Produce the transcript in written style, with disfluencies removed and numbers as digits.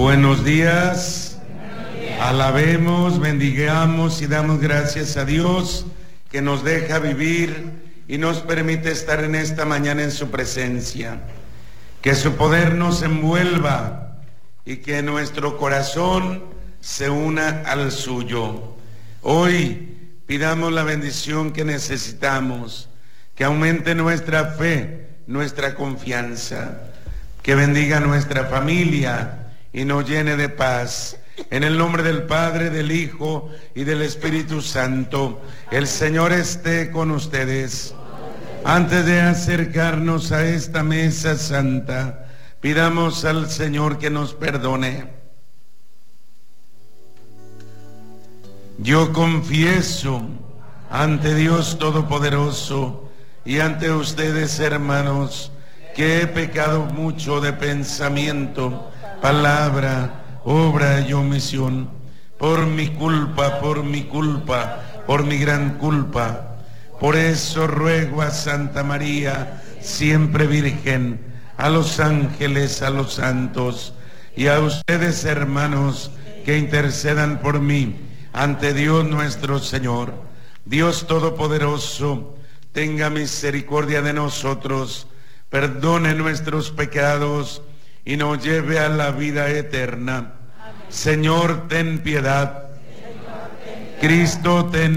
Buenos días. Alabemos, bendigamos y damos gracias a Dios que nos deja vivir y nos permite estar en esta mañana en su presencia. Que su poder nos envuelva y que nuestro corazón se una al suyo. Hoy pidamos la bendición que necesitamos, que aumente nuestra fe, nuestra confianza, que bendiga nuestra familia y nos llene de paz. En el nombre del Padre, del Hijo y del Espíritu Santo, el Señor esté con ustedes. Antes de acercarnos a esta mesa santa, pidamos al Señor que nos perdone. Yo confieso ante Dios Todopoderoso y ante ustedes, hermanos, que he pecado mucho de pensamiento, palabra, obra y omisión, por mi culpa, por mi gran culpa. Por eso ruego a Santa María, siempre Virgen, a los ángeles, a los santos y a ustedes, hermanos, que intercedan por mí ante Dios nuestro Señor. Dios Todopoderoso, tenga misericordia de nosotros, perdone nuestros pecados y nos lleve a la vida eterna. Señor, ten piedad. Cristo, ten